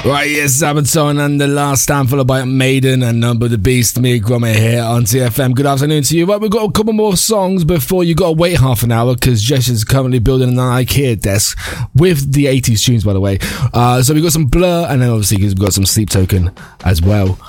Right, yes, Sabaton and the last stand followed by Maiden and Number the Beast, me, Gromit here on TFM. Good afternoon to you. Right, we've got a couple more songs before you got to wait half an hour because Jesh is currently building an IKEA desk with the 80s tunes, by the way. So we've got some Blur and then obviously we've got some Sleep Token as well.